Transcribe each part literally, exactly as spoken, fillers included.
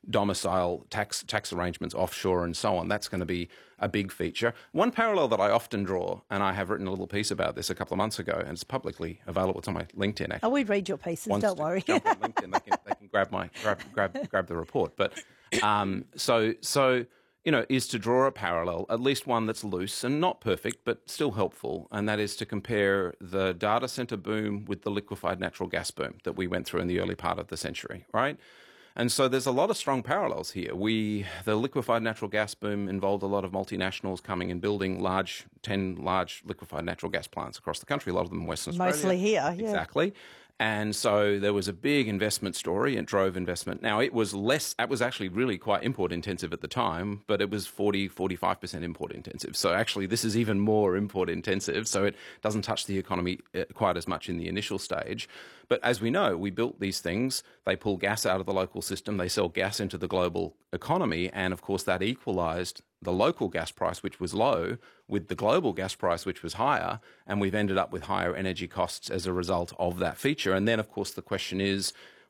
domicile tax tax arrangements offshore and so on. That's going to be a big feature. One parallel that I often draw, and I have written a little piece about this a couple of months ago, and it's publicly available. It's on my LinkedIn, actually. Oh, we read your pieces, Wants don't to worry. Jump on LinkedIn, they can, they can grab my grab grab grab the report. But um, so so. you know, is to draw a parallel, at least one that's loose and not perfect, but still helpful, and that is to compare the data center boom with the liquefied natural gas boom that we went through in the early part of the century, right? And so there's a lot of strong parallels here. We, the liquefied natural gas boom involved a lot of multinationals coming and building large, ten large liquefied natural gas plants across the country, a lot of them in Western Australia. Mostly here, yeah. Exactly. And so there was a big investment story and drove investment. Now, it was less, it was actually really quite import intensive at the time, but it was forty, forty-five percent import intensive. So actually, this is even more import intensive. So it doesn't touch the economy quite as much in the initial stage. But as we know, we built these things. They pull gas out of the local system. They sell gas into the global economy. And of course, that equalized the local gas price, which was low, with the global gas price, which was higher, and we've ended up with higher energy costs as a result of that feature. And then, of course, the question is,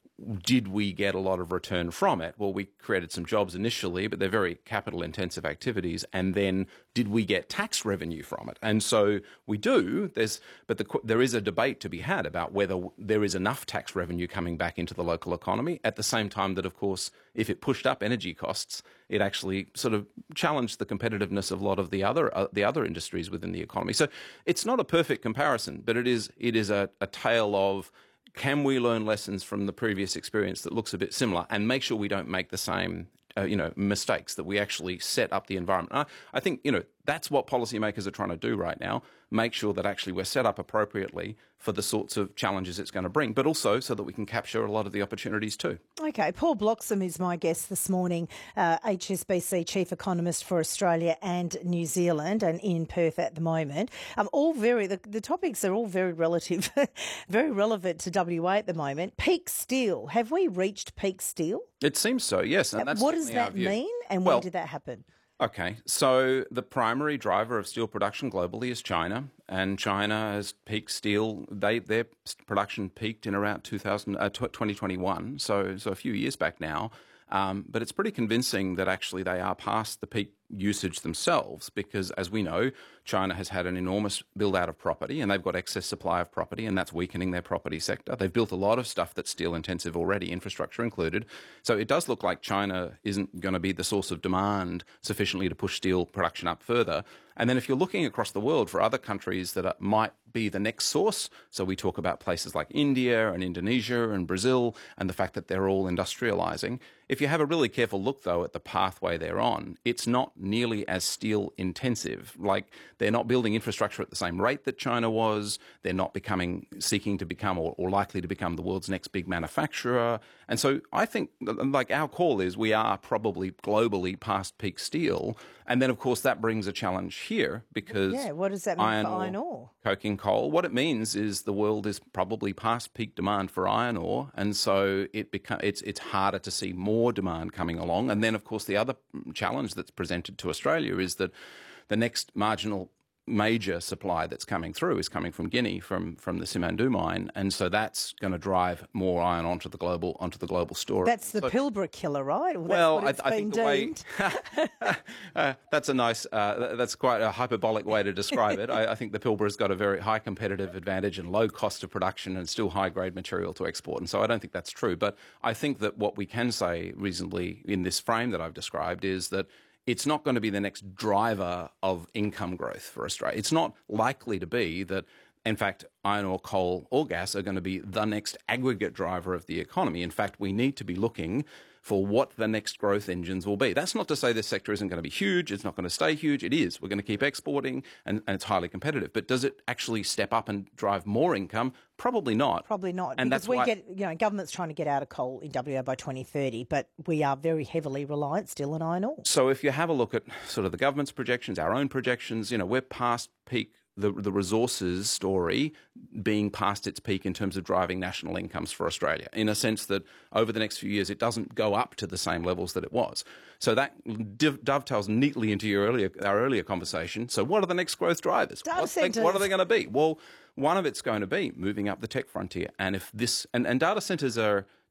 did we get a lot of return from it? Well, we created some jobs initially, but they're very capital-intensive activities. And then, did we get tax revenue from it? And so we do. There's, but the, there is a debate to be had about whether there is enough tax revenue coming back into the local economy. At the same time, that of course, if it pushed up energy costs, it actually sort of challenged the competitiveness of a lot of the other uh, the other industries within the economy. So it's not a perfect comparison, but it is it is a, a tale of, can we learn lessons from the previous experience that looks a bit similar and make sure we don't make the same, uh, you know, mistakes, that we actually set up the environment? I, I think, you know, that's what policymakers are trying to do right now, make sure that actually we're set up appropriately for the sorts of challenges it's going to bring, but also so that we can capture a lot of the opportunities too. Okay, Paul Bloxham is my guest this morning, uh, H S B C Chief Economist for Australia and New Zealand, and in Perth at the moment. Um, all very, the, the topics are all very relative, very relevant to W A at the moment. Peak steel, have we reached peak steel? It seems so, yes. And that's what does that mean, and well, when did that happen? Okay, so the primary driver of steel production globally is China, and China has peaked steel. They their production peaked in around two thousand, uh, twenty twenty-one, so so a few years back now. Um, but it's pretty convincing that actually they are past the peak usage themselves, because as we know, China has had an enormous build out of property and they've got excess supply of property, and that's weakening their property sector. They've built a lot of stuff that's steel intensive already, infrastructure included. So it does look like China isn't going to be the source of demand sufficiently to push steel production up further. And then if you're looking across the world for other countries that are, might be the next source, so we talk about places like India and Indonesia and Brazil and the fact that they're all industrializing. If you have a really careful look, though, at the pathway they're on, it's not nearly as steel intensive. Like, they're not building infrastructure at the same rate that China was. They're not becoming, seeking to become or, or likely to become the world's next big manufacturer. And so I think, like, our call is we are probably globally past peak steel. And then, of course, that brings a challenge here, because yeah, what does that mean iron for ore, iron ore? Coking coal, what it means is the world is probably past peak demand for iron ore, and so it beca- it's it's harder to see more demand coming along. And then, of course, the other challenge that's presented to Australia is that the next marginal major supply that's coming through is coming from Guinea, from from the Simandou mine, and so that's going to drive more iron onto the global onto the global store. That's the so, Pilbara killer, right? Well, well, that's what I, I it's think been the way uh, that's a nice, uh, that's quite a hyperbolic way to describe it. I, I think the Pilbara's got a very high competitive advantage and low cost of production and still high grade material to export, and so I don't think that's true. But I think that what we can say reasonably in this frame that I've described is that it's not going to be the next driver of income growth for Australia. It's not likely to be that, in fact, iron ore, coal or gas are going to be the next aggregate driver of the economy. In fact, we need to be looking for what the next growth engines will be. That's not to say this sector isn't going to be huge. It's not going to stay huge. It is. We're going to keep exporting, and, and it's highly competitive. But does it actually step up and drive more income? Probably not. Probably not. And because that's we why, get, you know, government's trying to get out of coal in W A by twenty thirty, but we are very heavily reliant still on iron ore. So if you have a look at sort of the government's projections, our own projections, you know, we're past peak. The, the resources story being past its peak in terms of driving national incomes for Australia, in a sense that over the next few years it doesn't go up to the same levels that it was. So that div- dovetails neatly into your earlier our earlier conversation. So what are the next growth drivers? Data What, centers. what are they going to be? Well, one of it's going to be moving up the tech frontier. And if this and, and data centers are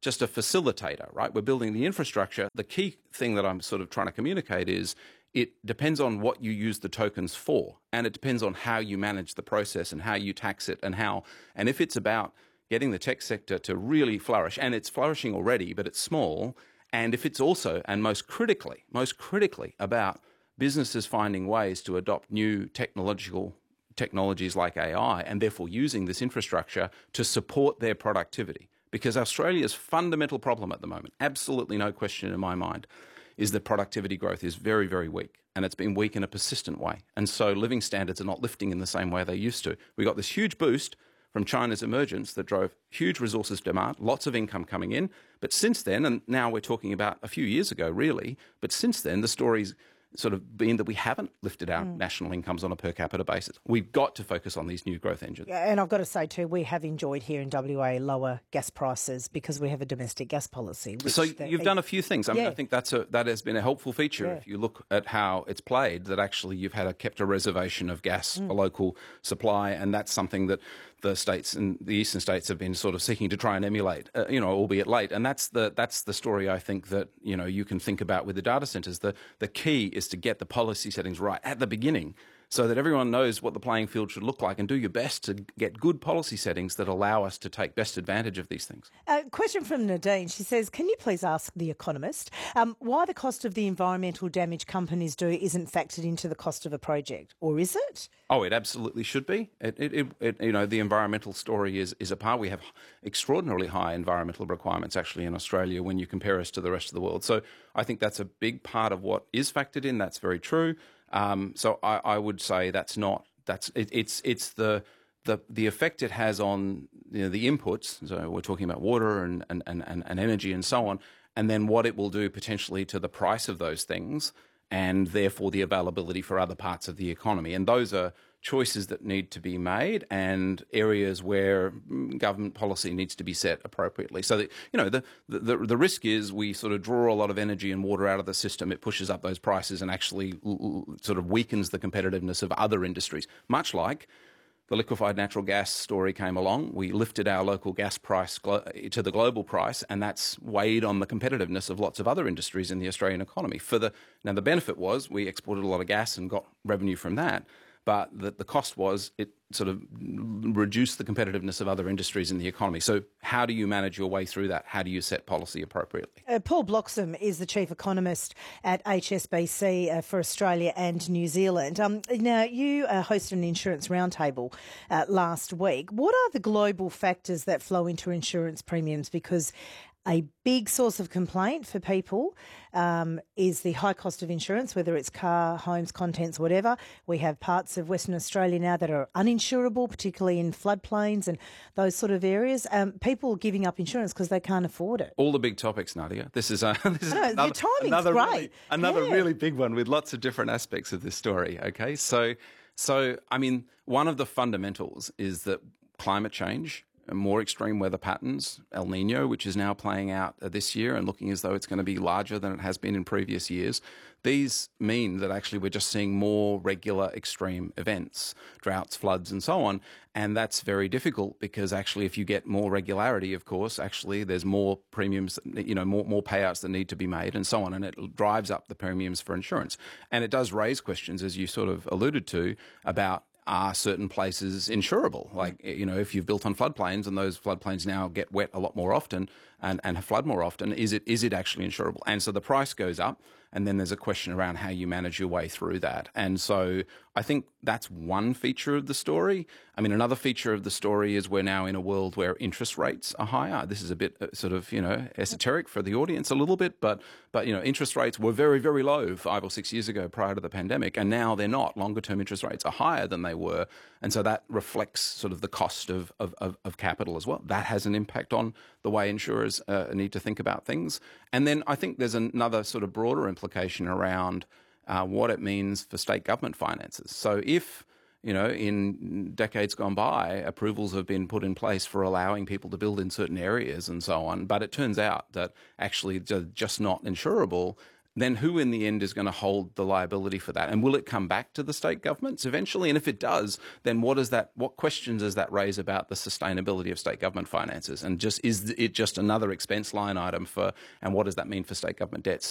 just a facilitator, right? We're building the infrastructure. The key thing that I'm sort of trying to communicate is it depends on what you use the tokens for, and it depends on how you manage the process and how you tax it and how, and if it's about getting the tech sector to really flourish, and it's flourishing already, but it's small, and if it's also, and most critically, most critically about businesses finding ways to adopt new technological technologies like A I and therefore using this infrastructure to support their productivity. Because Australia's fundamental problem at the moment, absolutely no question in my mind, is that productivity growth is very, very weak, and it's been weak in a persistent way. And so living standards are not lifting in the same way they used to. We got this huge boost from China's emergence that drove huge resources demand, lots of income coming in. But since then, and now we're talking about a few years ago really, but since then the story's sort of been that we haven't lifted our mm. national incomes on a per capita basis. We've got to focus on these new growth engines. Yeah, and I've got to say too, we have enjoyed here in W A lower gas prices because we have a domestic gas policy. So you've the, done a few things. I mean, yeah. I think that's a, that has been a helpful feature. Yeah. If you look at how it's played, that actually you've had a, kept a reservation of gas mm. for local supply, and that's something that the states and the eastern states have been sort of seeking to try and emulate, uh, you know, albeit late. And that's the that's the story I think that, you know, you can think about with the data centres. The the key is to get the policy settings right at the beginning so that everyone knows what the playing field should look like, and do your best to get good policy settings that allow us to take best advantage of these things. A uh, question from Nadine. She says, can you please ask The Economist um, why the cost of the environmental damage companies do isn't factored into the cost of a project, or is it? Oh, it absolutely should be. It, it, it, it, you know, the environmental story is, is a part. We have extraordinarily high environmental requirements actually in Australia when you compare us to the rest of the world. So I think that's a big part of what is factored in. That's very true. Um, so I, I would say that's not that's it, it's it's the the the effect it has on, you know, the inputs. So we're talking about water and and, and, and energy and so on, and then what it will do potentially to the price of those things, and therefore the availability for other parts of the economy. And those are choices that need to be made, and areas where government policy needs to be set appropriately. So that, you know, the, the the risk is we sort of draw a lot of energy and water out of the system. It pushes up those prices and actually l- l- sort of weakens the competitiveness of other industries. Much like the liquefied natural gas story came along, we lifted our local gas price glo- to the global price, and that's weighed on the competitiveness of lots of other industries in the Australian economy. For the now, the benefit was we exported a lot of gas and got revenue from that. But the, the cost was it sort of reduced the competitiveness of other industries in the economy. So how do you manage your way through that? How do you set policy appropriately? Uh, Paul Bloxham is the chief economist at H S B C uh, for Australia and New Zealand. Um, now, you uh, hosted an insurance roundtable uh, last week. What are the global factors that flow into insurance premiums? Because a big source of complaint for people um, is the high cost of insurance, whether it's car, homes, contents, whatever. We have parts of Western Australia now that are uninsurable, particularly in floodplains and those sort of areas. Um, people giving up insurance because they can't afford it. All the big topics, Nadia. This is, a, this is know, another, your timing's another, great. Really, another yeah. really big one with lots of different aspects of this story. Okay, so, so I mean, one of the fundamentals is that climate change, more extreme weather patterns, El Nino, which is now playing out this year and looking as though it's going to be larger than it has been in previous years. These mean that actually we're just seeing more regular extreme events, droughts, floods, and so on. And that's very difficult because actually if you get more regularity, of course, actually there's more premiums, you know, more, more payouts that need to be made and so on. And it drives up the premiums for insurance. And it does raise questions, as you sort of alluded to, about are certain places insurable? Like, you know, if you've built on floodplains and those floodplains now get wet a lot more often and, and flood more often, is it is it actually insurable? And so the price goes up, and then there's a question around how you manage your way through that. And so I think that's one feature of the story. I mean, another feature of the story is we're now in a world where interest rates are higher. This is a bit uh, sort of, you know, esoteric for the audience a little bit, but, but you know, interest rates were very, very low five or six years ago prior to the pandemic, and now they're not. Longer term interest rates are higher than they were. And so that reflects sort of the cost of, of, of, of capital as well. That has an impact on the way insurers uh, need to think about things. And then I think there's another sort of broader implication around uh, what it means for state government finances. So if, you know, in decades gone by, approvals have been put in place for allowing people to build in certain areas and so on, but it turns out that actually they're just not insurable, then who in the end is going to hold the liability for that? And will it come back to the state governments eventually? And if it does, then what is that? What questions does that raise about the sustainability of state government finances? And just is it just another expense line item for? And what does that mean for state government debts?